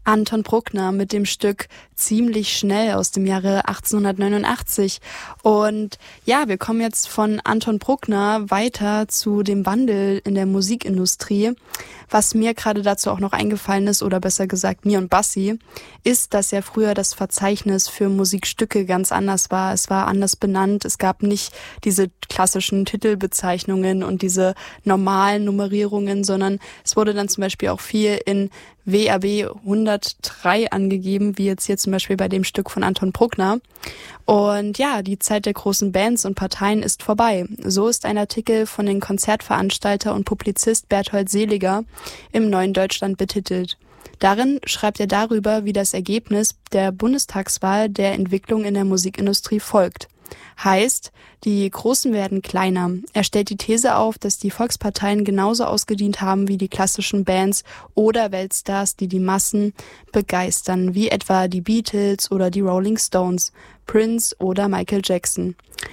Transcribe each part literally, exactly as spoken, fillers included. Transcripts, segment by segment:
Anton Bruckner mit dem Stück Ziemlich schnell aus dem Jahre achtzehnhundertneunundachtzig. Und ja, wir kommen jetzt von Anton Bruckner weiter zu dem Wandel in der Musikindustrie. Was mir gerade dazu auch noch eingefallen ist, oder besser gesagt mir und Bassi, ist, dass ja früher das Verzeichnis für Musikstücke ganz anders war. Es war anders benannt. Es gab nicht diese klassischen Titelbezeichnungen und diese normalen Nummerierungen, sondern es wurde dann zum Beispiel auch viel in W R B hundertdrei angegeben, wie jetzt hier zum Beispiel bei dem Stück von Anton Bruckner. Und ja, die Zeit der großen Bands und Parteien ist vorbei. So ist ein Artikel von dem Konzertveranstalter und Publizist Berthold Seliger im Neuen Deutschland betitelt. Darin schreibt er darüber, wie das Ergebnis der Bundestagswahl der Entwicklung in der Musikindustrie folgt. Heißt, die Großen werden kleiner. Er stellt die These auf, dass die Volksparteien genauso ausgedient haben wie die klassischen Bands oder Weltstars, die die Massen begeistern, wie etwa die Beatles oder die Rolling Stones, Prince oder Michael Jackson.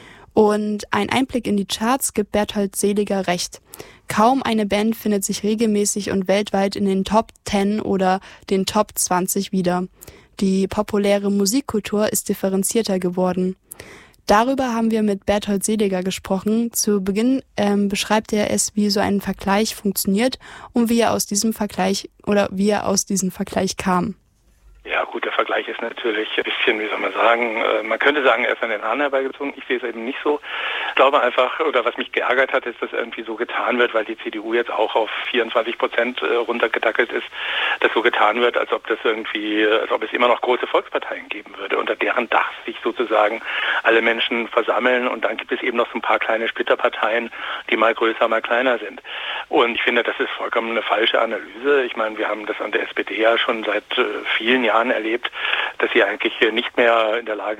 Und ein Einblick in die Charts gibt Berthold Seliger recht. Kaum eine Band findet sich regelmäßig und weltweit in den Top zehn oder den Top zwanzig wieder. Die populäre Musikkultur ist differenzierter geworden. Darüber haben wir mit Berthold Seliger gesprochen. Zu Beginn ähm, beschreibt er es, wie so ein Vergleich funktioniert und wie er aus diesem Vergleich oder wie er aus diesem Vergleich kam. Ja gut, der Vergleich ist natürlich ein bisschen, wie soll man sagen, äh, man könnte sagen, er ist an den Haaren herbeigezogen. Ich sehe es eben nicht so. Ich glaube einfach, oder was mich geärgert hat, ist, dass irgendwie so getan wird, weil die C D U jetzt auch auf vierundzwanzig Prozent äh, runtergedackelt ist, dass so getan wird, als ob das irgendwie, als ob es immer noch große Volksparteien geben würde, unter deren Dach sich sozusagen alle Menschen versammeln, und dann gibt es eben noch so ein paar kleine Splitterparteien, die mal größer, mal kleiner sind. Und ich finde, das ist vollkommen eine falsche Analyse. Ich meine, wir haben das an der S P D ja schon seit äh, vielen Jahren erlebt, dass sie eigentlich nicht mehr in der Lage